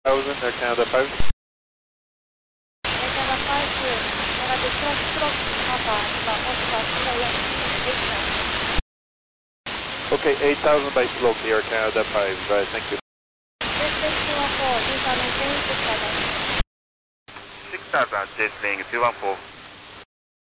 6,000 Air Canada 5. Air Canada 5, negative cross Papa, Lima, 89. Okay, 8,000 by slope, Air Canada 5. Thank you. 6,000 jet lane 214.